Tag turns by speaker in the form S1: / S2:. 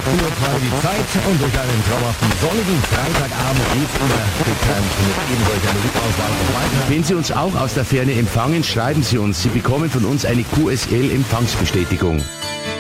S1: 18 Uhr gerade die Zeit und durch einen traumhaften sonnigen Freitagabend geht's immer bekannt mit eben solcher Musikauswahl und weiter.
S2: Wenn Sie uns auch aus der Ferne empfangen, schreiben Sie uns. Sie bekommen von uns eine QSL-Empfangsbestätigung.